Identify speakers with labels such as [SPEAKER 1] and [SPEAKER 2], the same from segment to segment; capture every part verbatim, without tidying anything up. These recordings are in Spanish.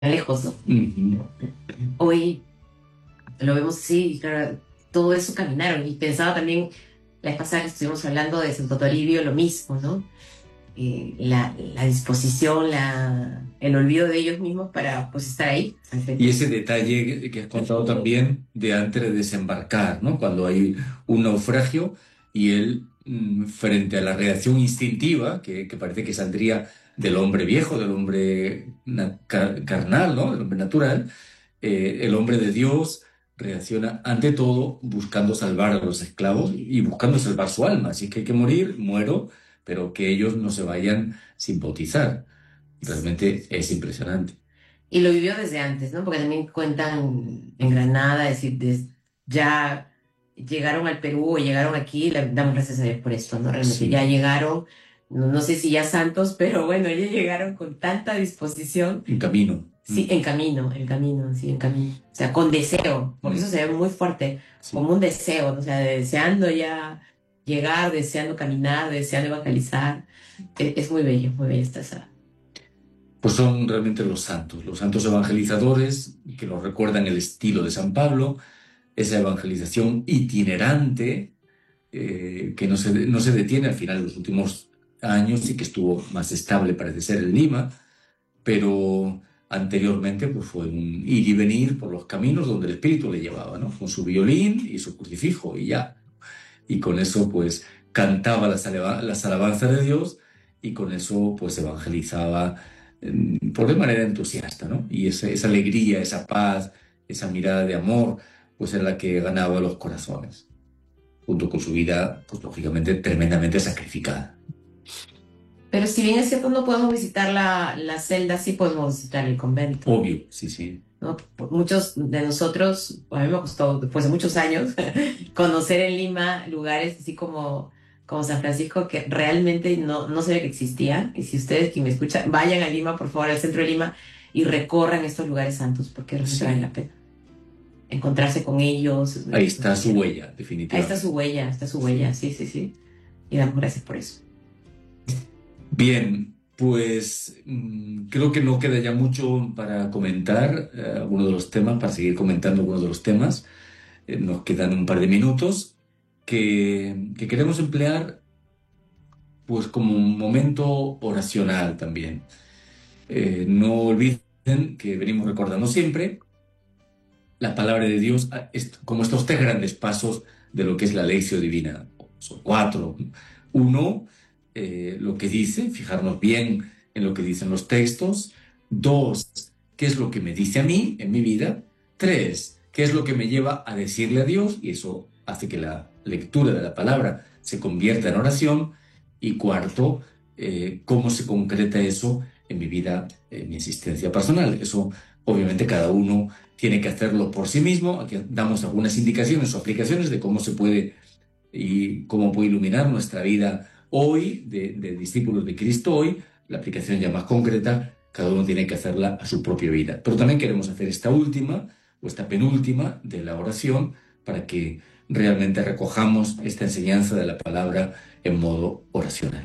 [SPEAKER 1] lejos, ¿no?
[SPEAKER 2] Ujú.
[SPEAKER 1] Hoy lo vemos así, y claro, todo eso caminaron. Y pensaba también, la vez pasada que estuvimos hablando de Santo Toribio, lo mismo, ¿no? Eh, la, la disposición, la, el olvido de ellos mismos para pues estar ahí, al
[SPEAKER 2] Y
[SPEAKER 1] frente.
[SPEAKER 2] ese detalle que has contado también de antes de desembarcar, ¿no? Cuando hay un naufragio y él, mm, frente a la reacción instintiva, que, que parece que saldría del hombre viejo, del hombre na- car- carnal, ¿no? Del hombre natural, eh, el hombre de Dios reacciona ante todo buscando salvar a los esclavos y buscando salvar su alma. Si es que hay que morir, muero, pero que ellos no se vayan sin bautizar. Realmente es impresionante.
[SPEAKER 1] Y lo vivió desde antes, ¿no? Porque también cuentan en Granada, es decir, des- ya llegaron al Perú o llegaron aquí, le damos gracias a Dios por esto, ¿no? Realmente ya
[SPEAKER 2] Sí.
[SPEAKER 1] llegaron, no, no sé si ya santos, pero bueno, ya llegaron con tanta disposición.
[SPEAKER 2] En camino.
[SPEAKER 1] Sí,
[SPEAKER 2] Mm,
[SPEAKER 1] en camino, en camino, sí, en camino. O sea, con deseo, porque eso
[SPEAKER 2] mm,
[SPEAKER 1] se ve muy fuerte, como
[SPEAKER 2] sí.
[SPEAKER 1] un deseo, ¿no? O sea, deseando ya llegar, deseando caminar, deseando evangelizar. E- Es, muy bello, muy bello esta esa.
[SPEAKER 2] Pues son realmente los santos, los santos evangelizadores que nos recuerdan el estilo de San Pablo, esa evangelización itinerante eh, que no se, no se detiene al final de los últimos años y que estuvo más estable, parece ser, en Lima, pero anteriormente pues fue un ir y venir por los caminos donde el Espíritu le llevaba, ¿no? Con su violín y su crucifijo y ya. Y con eso pues cantaba las, alaba- las alabanzas de Dios y con eso pues evangelizaba mm, por de manera entusiasta, ¿no? Y esa, esa alegría, esa paz, esa mirada de amor, pues era la que ganaba los corazones, junto con su vida, pues lógicamente tremendamente sacrificada.
[SPEAKER 1] Pero si bien es cierto, no podemos visitar la, la celda, sí podemos visitar el convento,
[SPEAKER 2] Obvio, sí, sí.
[SPEAKER 1] ¿no? Por- Muchos de nosotros, a mí me costó, después de muchos años, conocer en Lima lugares así como, como San Francisco que realmente no, no sabía que existían. Y si ustedes que me escuchan, vayan a Lima, por favor, al centro de Lima y recorran estos lugares santos porque realmente vale la
[SPEAKER 2] Sí.
[SPEAKER 1] pena. Encontrarse con ellos, es
[SPEAKER 2] Ahí
[SPEAKER 1] muy, muy
[SPEAKER 2] está su
[SPEAKER 1] especial.
[SPEAKER 2] huella,
[SPEAKER 1] Ahí está
[SPEAKER 2] definitivamente.
[SPEAKER 1] su huella, está su huella,
[SPEAKER 2] Sí.
[SPEAKER 1] sí, sí, sí. Y damos gracias por eso.
[SPEAKER 2] Bien, pues mm, creo que no queda ya mucho para comentar eh, algunos de los temas, para seguir comentando algunos de los temas. Eh, nos quedan un par de minutos que, que queremos emplear pues como un momento oracional también. Eh, no olviden que venimos recordando siempre la palabra de Dios a- est- como estos tres grandes pasos de lo que es la lección divina. Son cuatro. Uno, eh, lo que dice, fijarnos bien en lo que dicen los textos. Dos, qué es lo que me dice a mí en mi vida. Tres, qué es lo que me lleva a decirle a Dios, y eso hace que la lectura de la palabra se convierta en oración. Y cuarto, eh, cómo se concreta eso en mi vida, en mi existencia personal. Eso, obviamente, cada uno tiene que hacerlo por sí mismo. Aquí damos algunas indicaciones o aplicaciones de cómo se puede y cómo puede iluminar nuestra vida hoy, de, de discípulos de Cristo hoy. La aplicación ya más concreta, cada uno tiene que hacerla a su propia vida. Pero también queremos hacer esta última o esta penúltima de la oración para que realmente recojamos esta enseñanza de la palabra en modo oracional.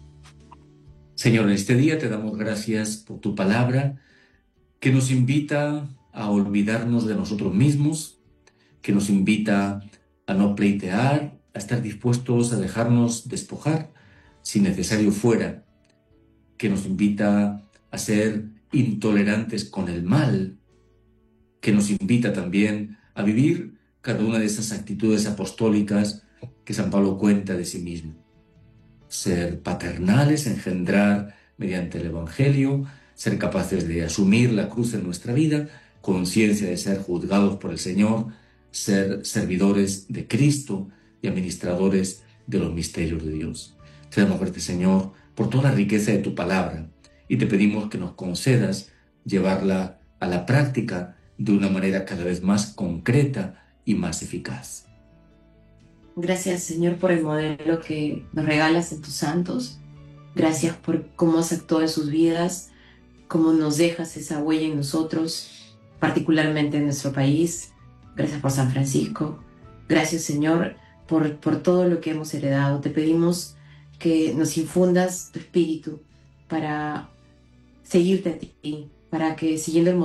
[SPEAKER 2] Señor, en este día te damos gracias por tu palabra que nos invita a olvidarnos de nosotros mismos, que nos invita a no pleitear, a estar dispuestos a dejarnos despojar, si necesario fuera, que nos invita a ser intolerantes con el mal, que nos invita también a vivir cada una de esas actitudes apostólicas que San Pablo cuenta de sí mismo. Ser paternales, engendrar mediante el Evangelio, ser capaces de asumir la cruz en nuestra vida, conciencia de ser juzgados por el Señor, ser servidores de Cristo y administradores de los misterios de Dios. Te damos gracias, Señor, por toda la riqueza de tu palabra y te pedimos que nos concedas llevarla a la práctica de una manera cada vez más concreta y más eficaz.
[SPEAKER 1] Gracias, Señor, por el modelo que nos regalas en tus santos. Gracias por cómo has actuado en sus vidas, cómo nos dejas esa huella en nosotros, particularmente en nuestro país. Gracias por San Francisco. Gracias, Señor, por, por todo lo que hemos heredado. Te pedimos que nos infundas tu espíritu para seguirte a ti, para que siguiendo el